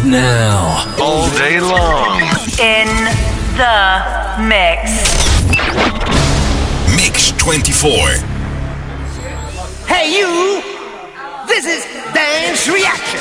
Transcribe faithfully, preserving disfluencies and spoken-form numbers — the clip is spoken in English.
now. All day long. In the mix. Mix twenty-four. Hey, you! This is Dance Reaction.